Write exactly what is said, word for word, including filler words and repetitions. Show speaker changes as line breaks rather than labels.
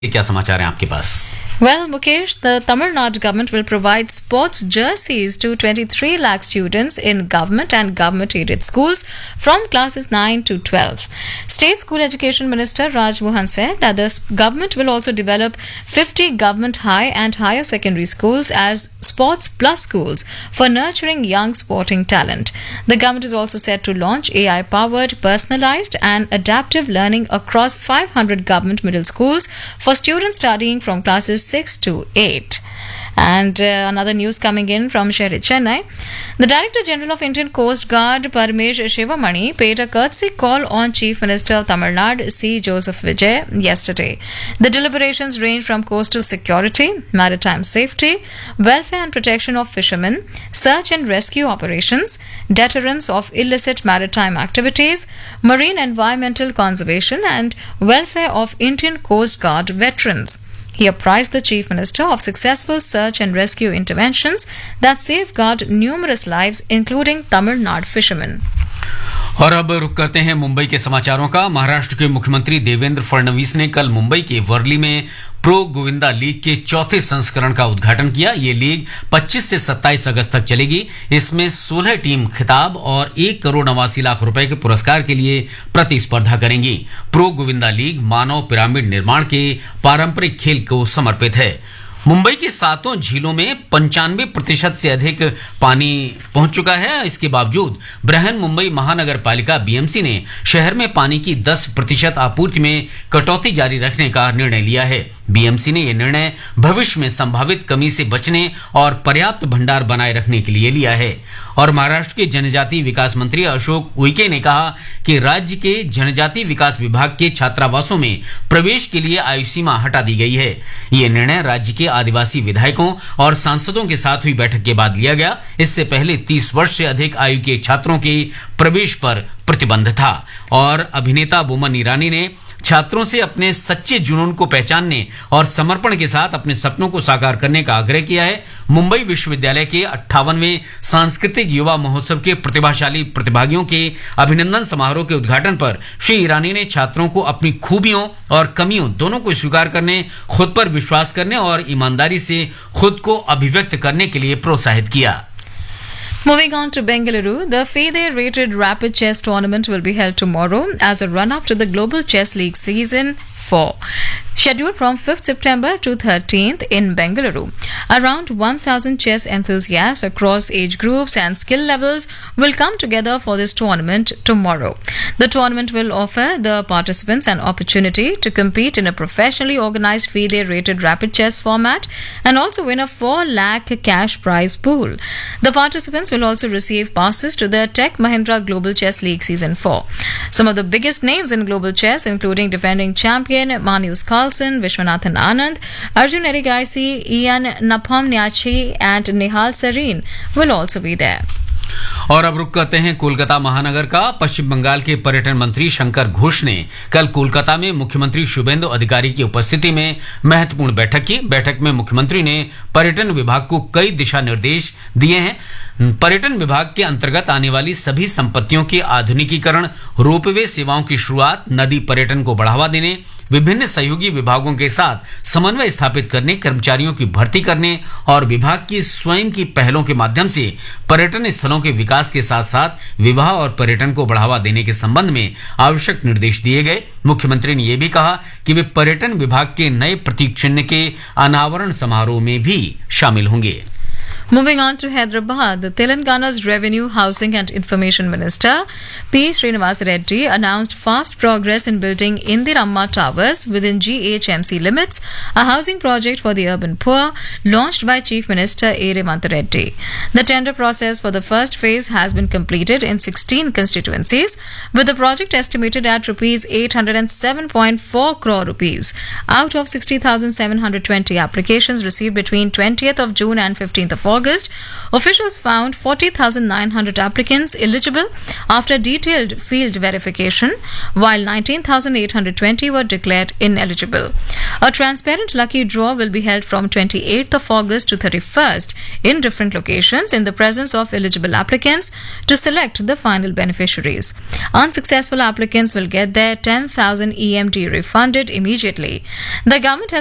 क्या समाचार हैं आपके पास?
Well, Mukesh, the Tamil Nadu government will provide sports jerseys to twenty-three lakh students in government and government-aided schools from classes nine to twelve. State School Education Minister Raj Mohan said that the government will also develop fifty government high and higher secondary schools as sports plus schools for nurturing young sporting talent. The government is also set to launch A I-powered, personalized and adaptive learning across five hundred government middle schools for students studying from classes six to eight. And uh, another news coming in from Shehri Chennai. The Director General of Indian Coast Guard, Parmesh Shivamani, paid a courtesy call on Chief Minister of Tamil Nadu, C. Joseph Vijay, yesterday. The deliberations range from coastal security, maritime safety, welfare and protection of fishermen, search and rescue operations, deterrence of illicit maritime activities, marine environmental conservation, and welfare of Indian Coast Guard veterans. He apprised the Chief Minister of successful search and rescue interventions that safeguard numerous lives, including Tamil Nadu fishermen.
और अब रुक करते हैं मुंबई के समाचारों का। महाराष्ट्र के मुख्यमंत्री देवेंद्र फडणवीस ने कल मुंबई के वर्ली में प्रो गोविंदा लीग के चौथे संस्करण का उद्घाटन किया। ये लीग पच्चीस से सत्ताईस अगस्त तक चलेगी। इसमें सोलह टीम खिताब और एक करोड़ नवासी लाख रुपए के पुरस्कार के लिए प्रतिस्पर्धा करेंगी। प्रो गोविंदा लीग मानव पिरामिड निर्माण के पारंपरिक खेल को समर्पित है। मुंबई की सातों झीलों में पंचानवे प्रतिशत से अधिक पानी पहुंच चुका है। इसके बावजूद बृहन मुंबई महानगर पालिका बीएमसी ने शहर में पानी की दस प्रतिशत आपूर्ति में कटौती जारी रखने का निर्णय लिया है। बीएमसी ने यह निर्णय भविष्य में संभावित कमी से बचने और पर्याप्त भंडार बनाए रखने के लिए लिया है। और महाराष्ट्र के जनजातीय विकास मंत्री अशोक उइके ने कहा कि राज्य के जनजातीय विकास विभाग के छात्रावासों में प्रवेश के लिए आयु सीमा हटा दी गई है। यह निर्णय राज्य के आदिवासी विधायकों और सांसदों के साथ हुई बैठक के बाद लिया गया। इससे पहले तीस वर्ष से अधिक आयु के छात्रों के प्रवेश पर प्रतिबंध था। और अभिनेता बोमन ईरानी ने छात्रों से अपने सच्चे जुनून को पहचानने और समर्पण के साथ अपने सपनों को साकार करने का आग्रह किया है। मुंबई विश्वविद्यालय के अट्ठावनवें सांस्कृतिक युवा महोत्सव के प्रतिभाशाली प्रतिभागियों के अभिनंदन समारोह के उद्घाटन पर श्री ईरानी ने छात्रों को अपनी खूबियों और कमियों दोनों को स्वीकार करने, खुद पर विश्वास करने और ईमानदारी से खुद को अभिव्यक्त करने के लिए प्रोत्साहित किया।
Moving on to Bengaluru, the FIDE-rated Rapid Chess Tournament will be held tomorrow as a run-up to the Global Chess League Season four. Scheduled from fifth September to thirteenth in Bengaluru. Around one thousand chess enthusiasts across age groups and skill levels will come together for this tournament tomorrow. The tournament will offer the participants an opportunity to compete in a professionally organized FIDE-rated rapid chess format and also win a four lakh cash prize pool. The participants will also receive passes to the Tech Mahindra Global Chess League Season four. Some of the biggest names in global chess, including defending champion Magnus Carlsen, Vishwanathan Anand, Arjun Erigaisi, Ian Napomniachtchi and Nihal Sarin will also be there.
और अब रुक करते हैं कोलकाता महानगर का। पश्चिम बंगाल के पर्यटन मंत्री शंकर घोष ने कल कोलकाता में मुख्यमंत्री शुभेंदु अधिकारी की उपस्थिति में महत्वपूर्ण बैठक की। बैठक में मुख्यमंत्री ने पर्यटन विभाग को कई दिशा निर्देश दिए हैं। पर्यटन विभाग के अंतर्गत आने वाली सभी संपत्तियों के आधुनिकीकरण, रोपवे सेवाओं की शुरुआत, नदी पर्यटन को बढ़ावा देने, विभिन्न सहयोगी विभागों के साथ समन्वय स्थापित करने, कर्मचारियों की भर्ती करने और विभाग की स्वयं की पहलों के माध्यम से पर्यटन स्थलों के विकास के साथ साथ विवाह और पर्यटन को बढ़ावा देने के संबंध में आवश्यक निर्देश दिए गए। मुख्यमंत्री ने यह भी कहा कि वे पर्यटन विभाग के नए प्रतीक चिन्ह के अनावरण समारोह में भी शामिल होंगे।
Moving on to Hyderabad, Telangana's Revenue, Housing and Information Minister P. Srinivas Reddy announced fast progress in building Indiramma Towers within G H M C limits, a housing project for the urban poor launched by Chief Minister A. Revanth Reddy. The tender process for the first phase has been completed in sixteen constituencies, with the project estimated at rupees eight hundred seven point four crore rupees. Out of sixty thousand seven hundred twenty applications received between twentieth of June and fifteenth of August, August, officials found forty thousand nine hundred applicants eligible after detailed field verification, while nineteen thousand eight hundred twenty were declared ineligible. A transparent lucky draw will be held from twenty-eighth of August to thirty-first in different locations in the presence of eligible applicants to select the final beneficiaries. Unsuccessful applicants will get their ten thousand E M D refunded immediately. The government has